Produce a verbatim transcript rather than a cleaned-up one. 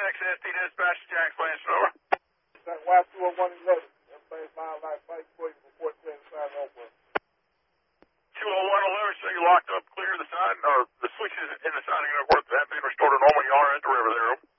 X S T dispatch, Jack Blanchard, over. That Y two oh one eleven. Everybody's my life fight for you before it turns inside over. two oh one eleven, so you locked up clear the sign, or the switches in the sign are going to work. That being restored to normal. You are at the river there.